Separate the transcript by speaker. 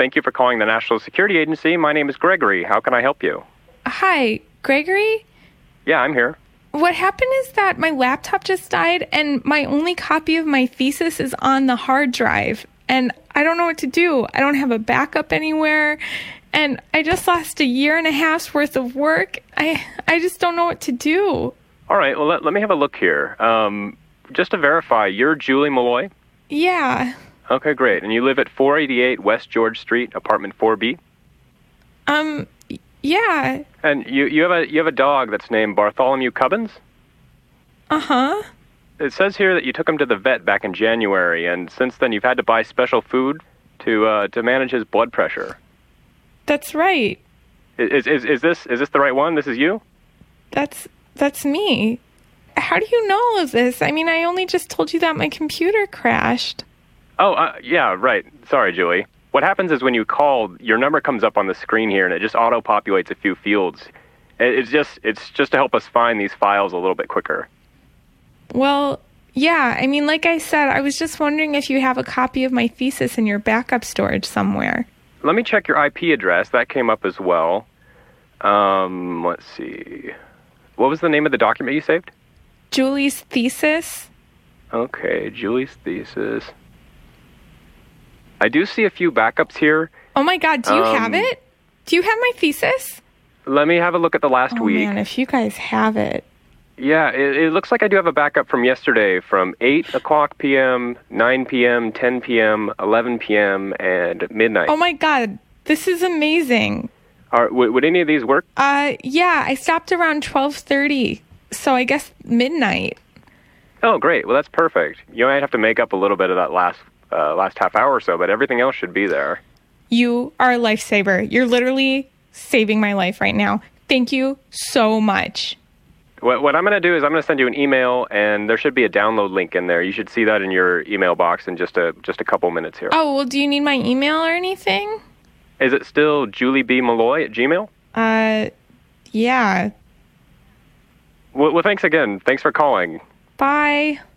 Speaker 1: Thank you for calling the National Security Agency. My name is Gregory. How can I help you?
Speaker 2: Hi, Gregory?
Speaker 1: Yeah, I'm here.
Speaker 2: What happened is that my laptop just died and my only copy of my thesis is on the hard drive. And I don't know what to do. I don't have a backup anywhere. And I just lost a year and a half's worth of work. I just don't know what to do.
Speaker 1: All right, well, let me have a look here. Just to verify, you're Julie Malloy?
Speaker 2: Yeah.
Speaker 1: Okay, great. And you live at 488 West George Street, apartment 4B?
Speaker 2: Yeah.
Speaker 1: And you have a dog that's named Bartholomew Cubbins?
Speaker 2: Uh-huh.
Speaker 1: It says here that you took him to the vet back in January, and since then you've had to buy special food to manage his blood pressure.
Speaker 2: That's right.
Speaker 1: Is this the right one? This is you?
Speaker 2: That's me. How do you know all of this? I mean, I only just told you that my computer crashed.
Speaker 1: Oh, yeah, right. Sorry, Julie. What happens is when you call, your number comes up on the screen here, and it just auto-populates a few fields. It's just to help us find these files a little bit quicker.
Speaker 2: Well, yeah. I mean, like I said, I was just wondering if you have a copy of my thesis in your backup storage somewhere.
Speaker 1: Let me check your IP address. That came up as well. Let's see. What was the name of the document you saved?
Speaker 2: Julie's thesis.
Speaker 1: Okay, Julie's thesis. I do see a few backups here.
Speaker 2: Oh my God, do you have it? Do you have my thesis?
Speaker 1: Let me have a look at the last week.
Speaker 2: Oh man, if you guys have it.
Speaker 1: Yeah, it looks like I do have a backup from yesterday from 8 o'clock p.m., 9 p.m., 10 p.m., 11 p.m., and midnight.
Speaker 2: Oh my God, this is amazing.
Speaker 1: Would any of these work?
Speaker 2: Yeah, I stopped around 12:30, so I guess midnight.
Speaker 1: Oh, great. Well, that's perfect. You might have to make up a little bit of that last half hour or so, but everything else should be there.
Speaker 2: You are a lifesaver. You're literally saving my life right now. Thank you so much.
Speaker 1: What I'm going to do is I'm going to send you an email, and there should be a download link in there. You should see that in your email box in just a couple minutes here.
Speaker 2: Oh, well, do you need my email or anything?
Speaker 1: Is it still juliebmalloy@gmail.com?
Speaker 2: Yeah.
Speaker 1: Well, thanks again. Thanks for calling.
Speaker 2: Bye.